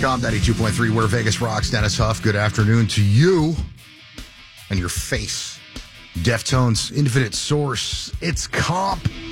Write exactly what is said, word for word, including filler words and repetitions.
Com ninety-two point three, where Vegas rocks. Dennis Huff, good afternoon to you and your face. Deftones, Infinite Source. It's Comp.